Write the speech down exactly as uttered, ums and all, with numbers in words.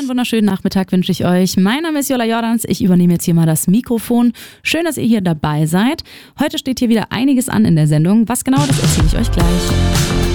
Einen wunderschönen Nachmittag wünsche ich euch. Mein Name ist Jola Jordans. Ich übernehme jetzt hier mal das Mikrofon. Schön, dass ihr hier dabei seid. Heute steht hier wieder einiges an in der Sendung. Was genau, das erzähle ich euch gleich.